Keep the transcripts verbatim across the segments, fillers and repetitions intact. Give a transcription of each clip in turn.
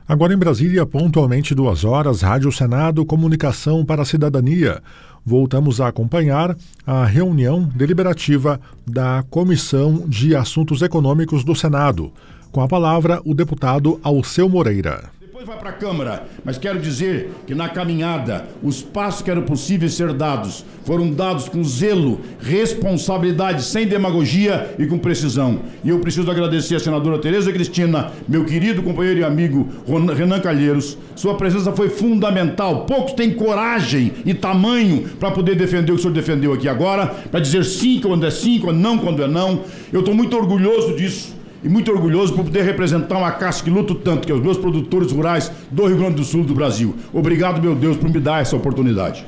Agora em Brasília, pontualmente duas horas, Rádio Senado, Comunicação para a Cidadania. Voltamos a acompanhar a reunião deliberativa da Comissão de Assuntos Econômicos do Senado. Com a palavra, o deputado Alceu Moreira. Depois vai para a Câmara, mas quero dizer que na caminhada, os passos que eram possíveis ser dados foram dados com zelo, responsabilidade, sem demagogia e com precisão. E eu preciso agradecer a senadora Tereza Cristina, meu querido companheiro e amigo Renan Calheiros. Sua presença foi fundamental. Poucos têm coragem e tamanho para poder defender o que o senhor defendeu aqui agora, para dizer sim quando é sim, quando não quando é não. Eu estou muito orgulhoso disso. E muito orgulhoso por poder representar uma classe que luto tanto, que é os meus produtores rurais do Rio Grande do Sul do Brasil. Obrigado, meu Deus, por me dar essa oportunidade.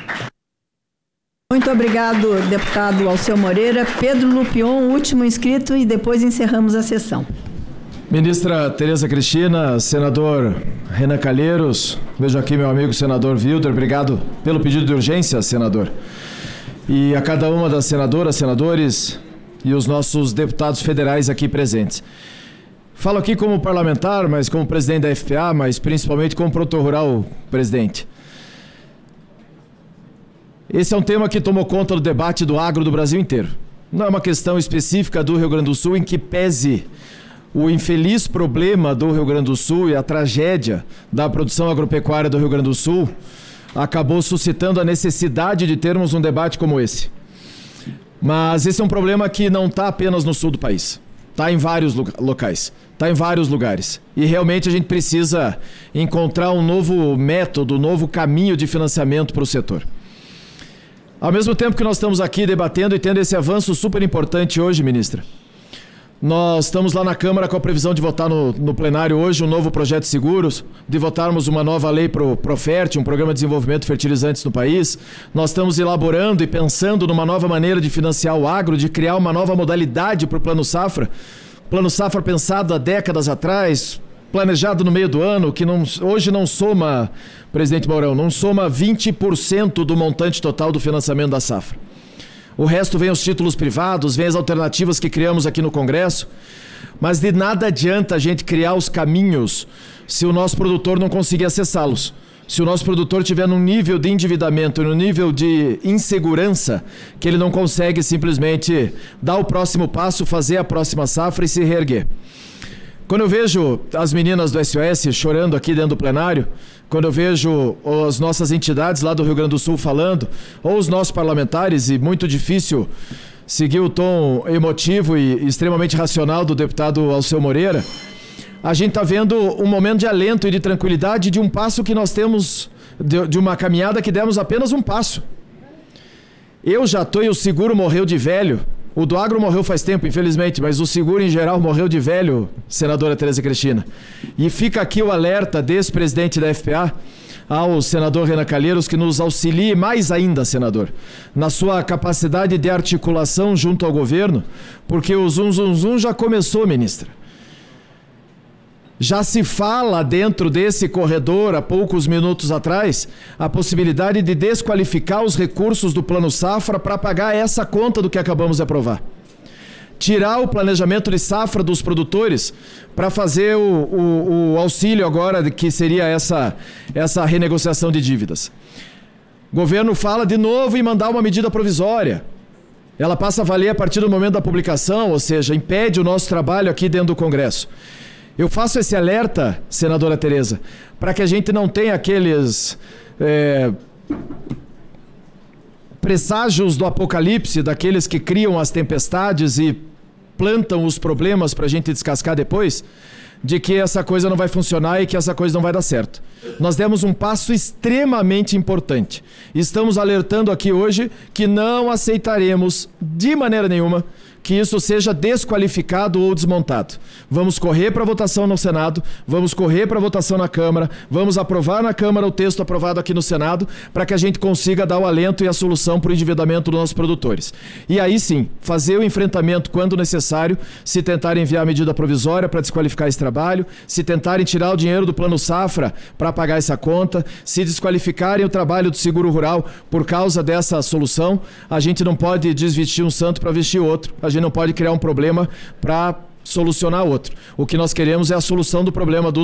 Muito obrigado, deputado Alceu Moreira. Pedro Lupion, último inscrito, e depois encerramos a sessão. Ministra Tereza Cristina, senador Renan Calheiros, vejo aqui meu amigo senador Wilder, obrigado pelo pedido de urgência, senador. E a cada uma das senadoras, senadores e os nossos deputados federais aqui presentes. Falo aqui como parlamentar, mas como presidente da F P A, mas principalmente como produtor rural, presidente. Esse é um tema que tomou conta do debate do agro do Brasil inteiro. Não é uma questão específica do Rio Grande do Sul em que pese o infeliz problema do Rio Grande do Sul e a tragédia da produção agropecuária do Rio Grande do Sul acabou suscitando a necessidade de termos um debate como esse. Mas esse é um problema que não está apenas no sul do país, está em vários locais, está em vários lugares. E realmente a gente precisa encontrar um novo método, um novo caminho de financiamento para o setor. Ao mesmo tempo que nós estamos aqui debatendo e tendo esse avanço super importante hoje, ministra, nós estamos lá na Câmara com a previsão de votar no, no plenário hoje um novo projeto de seguros, de votarmos uma nova lei para o Profert, um programa de desenvolvimento de fertilizantes no país. Nós estamos elaborando e pensando numa nova maneira de financiar o agro, de criar uma nova modalidade para o Plano Safra. Plano Safra pensado há décadas atrás, planejado no meio do ano, que não, hoje não soma, presidente Mourão, não soma vinte por cento do montante total do financiamento da safra. O resto vem os títulos privados, vem as alternativas que criamos aqui no Congresso, mas de nada adianta a gente criar os caminhos se o nosso produtor não conseguir acessá-los. Se o nosso produtor estiver num nível de endividamento, num nível de insegurança, que ele não consegue simplesmente dar o próximo passo, fazer a próxima safra e se reerguer. Quando eu vejo as meninas do S O S chorando aqui dentro do plenário, quando eu vejo as nossas entidades lá do Rio Grande do Sul falando, ou os nossos parlamentares, e muito difícil seguir o tom emotivo e extremamente racional do deputado Alceu Moreira, a gente está vendo um momento de alento e de tranquilidade de um passo que nós temos, de, de uma caminhada que demos apenas um passo. Eu já estou e o seguro morreu de velho. O do agro morreu faz tempo, infelizmente, mas o seguro em geral morreu de velho, senadora Tereza Cristina. E fica aqui o alerta desse presidente da F P A ao senador Renan Calheiros que nos auxilie mais ainda, senador, na sua capacidade de articulação junto ao governo, porque o zum zum zum já começou, ministra. Já se fala dentro desse corredor, há poucos minutos atrás, a possibilidade de desqualificar os recursos do Plano Safra para pagar essa conta do que acabamos de aprovar. Tirar o planejamento de safra dos produtores para fazer o, o, o auxílio agora, que seria essa, essa renegociação de dívidas. O governo fala de novo em mandar uma medida provisória. Ela passa a valer a partir do momento da publicação, ou seja, impede o nosso trabalho aqui dentro do Congresso. Eu faço esse alerta, senadora Tereza, para que a gente não tenha aqueles é, presságios do apocalipse, daqueles que criam as tempestades e plantam os problemas para a gente descascar depois, de que essa coisa não vai funcionar e que essa coisa não vai dar certo. Nós demos um passo extremamente importante. Estamos alertando aqui hoje que não aceitaremos de maneira nenhuma que isso seja desqualificado ou desmontado. Vamos correr para a votação no Senado, vamos correr para a votação na Câmara, vamos aprovar na Câmara o texto aprovado aqui no Senado, para que a gente consiga dar o alento e a solução para o endividamento dos nossos produtores. E aí sim, fazer o enfrentamento quando necessário, se tentarem enviar a medida provisória para desqualificar esse trabalho, se tentarem tirar o dinheiro do Plano Safra para pagar essa conta, se desqualificarem o trabalho do seguro rural por causa dessa solução, a gente não pode desvestir um santo para vestir outro. A gente não pode criar um problema para solucionar outro. O que nós queremos é a solução do problema dos